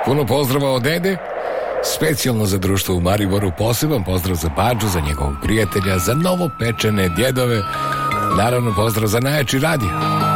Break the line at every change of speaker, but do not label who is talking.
Puno pozdrava od dede, specijalno za društvo u Mariboru, poseban pozdrav za Bađu, za njegovog prijatelja, za novopečene djedove, naravno pozdrav za najjači radio.